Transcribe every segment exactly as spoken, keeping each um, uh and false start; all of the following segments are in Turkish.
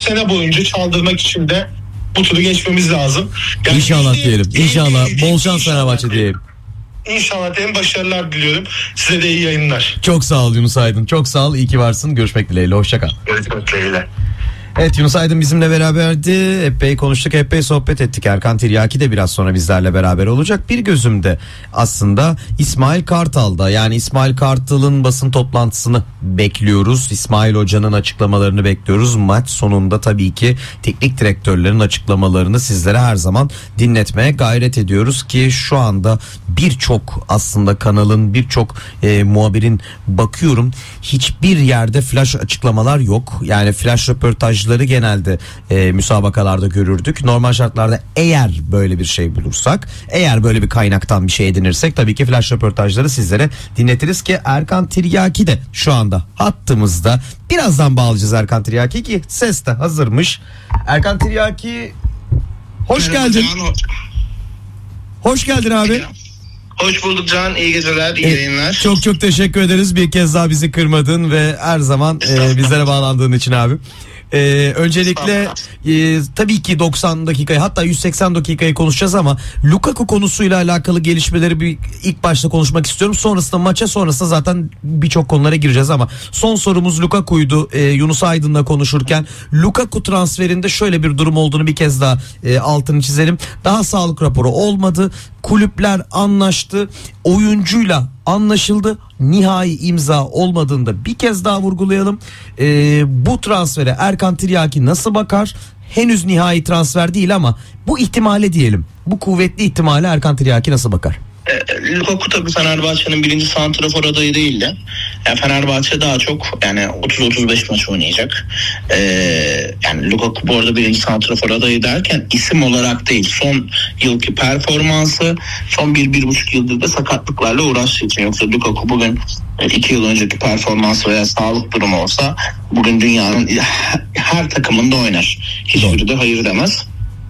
sene boyunca çaldırmak için de bu turu geçmemiz lazım. Yani İnşallah diyelim. İnşallah. Bol şans Fenerbahçe diyelim. İnşallah diyelim. Başarılar diliyorum. Size de iyi yayınlar. Çok sağ ol Yunus Aydın. Çok sağ ol. İyi ki varsın. Görüşmek dileğiyle. Hoşça kal. Görüşmek dileğiyle. Evet, Yunus Aydın bizimle beraberdi. Epey konuştuk, epey sohbet ettik. Erkan Tiryaki de biraz sonra bizlerle beraber olacak. Bir gözümde aslında İsmail Kartal'da, yani İsmail Kartal'ın basın toplantısını bekliyoruz. İsmail Hoca'nın açıklamalarını bekliyoruz. Maç sonunda tabii ki teknik direktörlerin açıklamalarını sizlere her zaman dinletmeye gayret ediyoruz ki şu anda birçok aslında kanalın, birçok e, muhabirin bakıyorum hiçbir yerde flash açıklamalar yok. Yani flash röportajları genelde e, müsabakalarda görürdük. Normal şartlarda eğer böyle bir şey bulursak, eğer böyle bir kaynaktan bir şey edinirsek tabii ki flash röportajları sizlere dinletiriz ki Erkan Tiryaki de şu anda hattımızda. Birazdan bağlayacağız Erkan Tiryaki ki ses de hazırmış. Erkan Tiryaki, hoş geldin. Hoş geldin abi. Hoş bulduk Can, iyi geceler, iyi evet, yayınlar. Çok çok teşekkür ederiz. Bir kez daha bizi kırmadın ve her zaman e, bizlere bağlandığın için abi. Ee, öncelikle e, tabii ki doksan dakikayı, hatta yüz seksen dakikayı konuşacağız ama Lukaku konusuyla alakalı gelişmeleri bir ilk başta konuşmak istiyorum. Sonrasında maça, sonrasında zaten birçok konulara gireceğiz ama son sorumuz Lukaku'ydu. Ee, Yunus Aydın'la konuşurken Lukaku transferinde şöyle bir durum olduğunu bir kez daha e, altını çizelim. Daha sağlık raporu olmadı. Kulüpler anlaştı. Oyuncuyla anlaşıldı. Nihai imza olmadığında bir kez daha vurgulayalım. Ee, bu transfere Erkan Tiryaki nasıl bakar? Henüz nihai transfer değil ama bu ihtimale diyelim. Bu kuvvetli ihtimale Erkan Tiryaki nasıl bakar? Lukaku tabii Fenerbahçe'nin birinci santrafor adayı değildi. Yani Fenerbahçe daha çok yani otuz otuz beş maç oynayacak. Ee, yani Lukaku bu arada birinci santrafor adayı derken isim olarak değil. Son yılki performansı, son bir bir buçuk yıldır da sakatlıklarla uğraştığı için. Yoksa Lukaku bugün iki yıl önceki performansı veya sağlık durumu olsa bugün dünyanın her takımında oynar. Hiçbiri de hayır demez.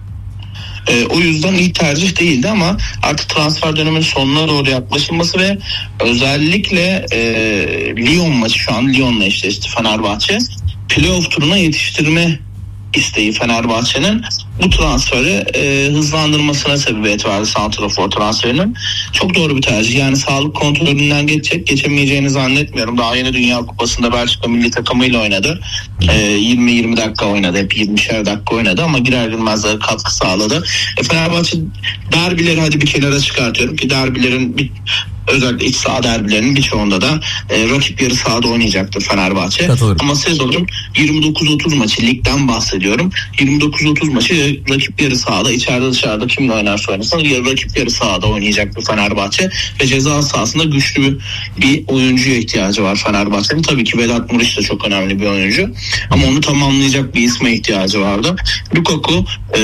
Ee, o yüzden iyi tercih değildi ama artık transfer döneminin sonuna doğru yaklaşılması ve özellikle e, Lyon maçı, şu an Lyon'la eşleşti Fenerbahçe. Playoff turuna yetiştirme isteği Fenerbahçe'nin bu transferi e, hızlandırmasına sebebiyet verdi, santrafor transferinin. Çok doğru bir tercih. Yani sağlık kontrolünden geçecek. Geçemeyeceğini zannetmiyorum. Daha yeni Dünya Kupası'nda Belçika milli takımıyla oynadı. E, yirmi yirmi dakika oynadı. Hep yirmişer dakika oynadı ama girer girmez de katkı sağladı. E, Fenerbahçe derbileri hadi bir kenara çıkartıyorum ki derbilerin bir, özellikle iç saha derbilerinin birçoğunda da e, rakip yarı sahada oynayacaktır Fenerbahçe. Katılırım. Ama sezonun yirmi dokuz otuz maçı, ligden bahsediyorum. yirmi dokuz otuz maçı rakip yarı sahada, içeride dışarıda kimle oynarsa oynasın rakip yarı sahada oynayacaktır Fenerbahçe ve ceza sahasında güçlü bir oyuncuya ihtiyacı var Fenerbahçe'nin. Tabii ki Vedat Muriç de çok önemli bir oyuncu ama onu tamamlayacak bir isme ihtiyacı vardı. Lukaku e,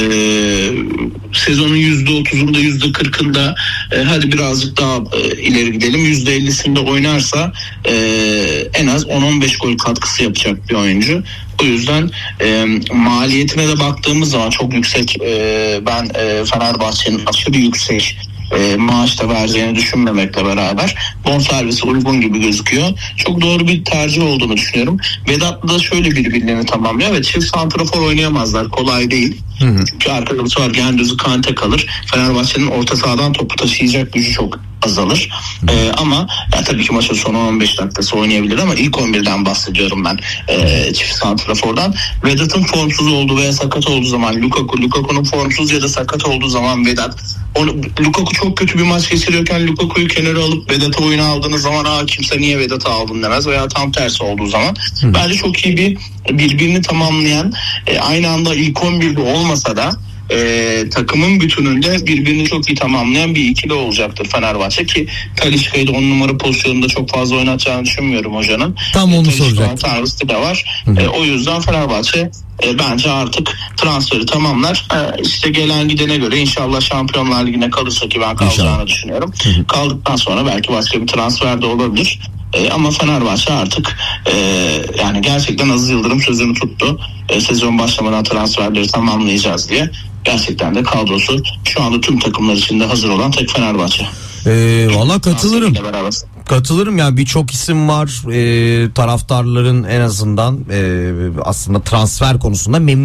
sezonun yüzde otuzunda yüzde kırkında e, hadi birazcık daha e, ileri gidelim, yüzde ellisinde oynarsa e, en az on on beş gol katkısı yapacak bir oyuncu. O yüzden e, maliyetine de baktığımız zaman çok yüksek. E, ben e, Fenerbahçe'nin aşırı yüksek e, maaşta vereceğini düşünmemekle beraber bonservisi uygun gibi gözüküyor. Çok doğru bir tercih olduğunu düşünüyorum. Vedat'la da şöyle birbirlerini tamamlıyor ve çift santrafor oynayamazlar. Kolay değil. Hı hı. Çünkü arkadaşı var, Gendüz'ü Kante kalır. Fenerbahçe'nin orta sahadan topu taşıyacak gücü çok azalır. Ee, ama ya tabii ki maçın sonu on beş dakikası oynayabilir ama ilk on birden bahsediyorum ben. Ee, çift santrafordan. Vedat'ın formsuz olduğu veya sakat olduğu zaman Lukaku, Lukaku'nun formsuz ya da sakat olduğu zaman Vedat. Onu, Lukaku çok kötü bir maç geçiriyorken Lukaku'yu kenara alıp Vedat'ı oyuna aldığınız zaman aa kimse niye Vedat'ı aldın demez veya tam tersi olduğu zaman. Hı. Bence çok iyi bir birbirini tamamlayan, e, aynı anda ilk on birde olmasa da e, takımın bütününde birbirini çok iyi tamamlayan bir ikili olacaktır Fenerbahçe ki Talisca'yı da on numara pozisyonunda çok fazla oynatacağını düşünmüyorum hocanın. Tam onu soracaktım. Tanrısı da var. E, o yüzden Fenerbahçe e, bence artık transferi tamamlar. E, işte gelen gidene göre inşallah Şampiyonlar Ligi'ne kalırsa ki ben kalacağını inşallah düşünüyorum. Hı hı. Kaldıktan sonra belki başka bir transfer de olabilir. E, ama Fenerbahçe artık e, yani gerçekten Aziz Yıldırım sözünü tuttu. E, sezon başlamadan transferleri tamamlayacağız diye. Gerçekten de kadrosu şu anda tüm takımlar içinde hazır olan tek Fenerbahçe. Ee, Valla katılırım. Katılırım yani birçok isim var. Ee, taraftarların en azından e, aslında transfer konusunda memnun